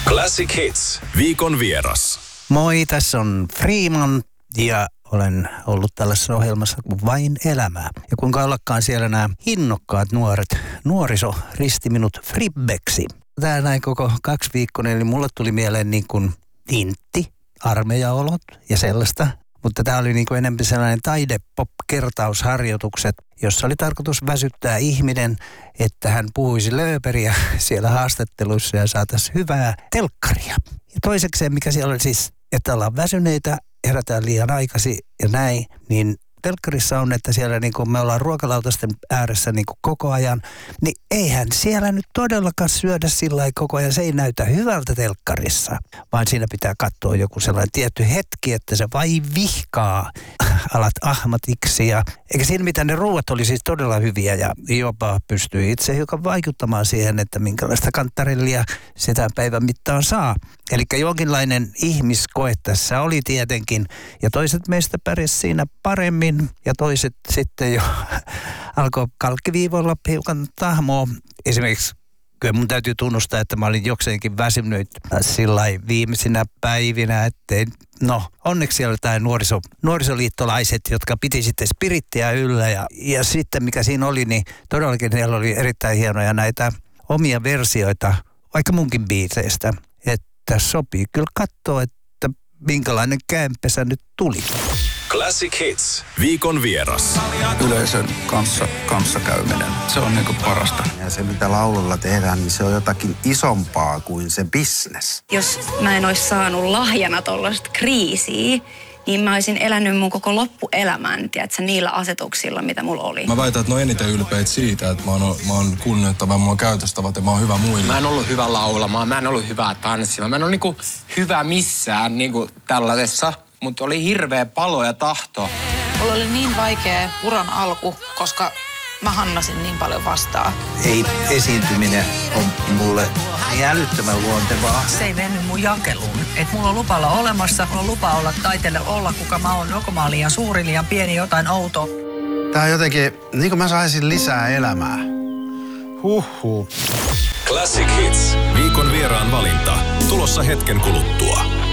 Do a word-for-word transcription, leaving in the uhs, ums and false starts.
Classic Hits. Viikon vieras. Moi, tässä on Freeman ja olen ollut tällaisessa ohjelmassa kuin Vain elämää. Ja kuinka ollakaan siellä nämä innokkaat nuoret, nuoriso risti minut fribbeksi. Tää näin koko kaksi viikkoa, eli mulle tuli mieleen niin kuin tintti, armeijaolot ja sellaista. Mutta tämä oli niin kuin enemmän sellainen taide-pop-kertausharjoitukset, jossa oli tarkoitus väsyttää ihminen, että hän puhuisi lööperiä siellä haastatteluissa ja saataisiin hyvää telkkaria. Ja toisekseen, mikä siellä oli siis, että ollaan väsyneitä, herätään liian aikaisin ja näin, niin telkkarissa on, että siellä niin kuin me ollaan ruokalautasten ääressä niin kuin koko ajan, niin eihän siellä nyt todellakaan syödä sillä lailla koko ajan. Se ei näytä hyvältä telkkarissa, vaan siinä pitää katsoa joku sellainen tietty hetki, että se vai vihkaa alat ahmatiksi. Ja, eikä siinä mitään, ne ruuat oli siis todella hyviä ja jopa pystyi itse hiukan vaikuttamaan siihen, että minkälaista kantarellia sitä päivän mittaan saa. Eli jonkinlainen ihmiskoe tässä oli tietenkin, ja toiset meistä pärjäs siinä paremmin, ja toiset sitten jo alkoi kalkkiviivoilla hiukan tahmoa. Esimerkiksi kyllä mun täytyy tunnustaa, että mä olin jokseenkin väsynyt sillai viimeisinä päivinä, ettei, no onneksi siellä oli tämä nuoriso, nuorisoliittolaiset, jotka piti sitten spirittiä yllä, ja, ja sitten mikä siinä oli, niin todellakin siellä oli erittäin hienoja näitä omia versioita, vaikka munkin biiseistä, että sopii kyllä katsoa, että minkälainen kämppesä nyt tuli. Classic Hits. Viikon vieras. Yleisön kanssa kanssakäyminen. Se on niinku parasta. Ja se, mitä laululla tehdään, niin se on jotakin isompaa kuin se business. Jos mä en olisi saanut lahjana tollaista kriisiä, niin mä olisin elänyt mun koko loppuelämän, tiedätkö, niillä asetuksilla, mitä mulla oli. Mä väitän, että ne on eniten ylpeitä siitä, että mä oon, mä oon kunnioittava, mä oon käytöstävä ja mä oon hyvä muille. Mä en ollut hyvä laulamaan, mä en ollut hyvä tanssimaan, mä en ollut niinku hyvä missään niinku tällaisessa. Mutta oli hirveä palo ja tahto. Mulla oli niin vaikea uran alku, koska mä hannasin niin paljon vastaan. Ei esiintyminen on mulle niin älyttömän luontevaa. Se ei mennyt mun jakeluun. Että mulla on lupa olla olemassa, mulla on lupa olla taiteelle olla, kuka mä oon. Joko mä oon liian suuri, liian pieni, jotain outoa. Tää on jotenkin, niin kuin mä saisin lisää elämää. Huhhuh. Classic Hits. Viikon vieraan valinta. Tulossa hetken kuluttua.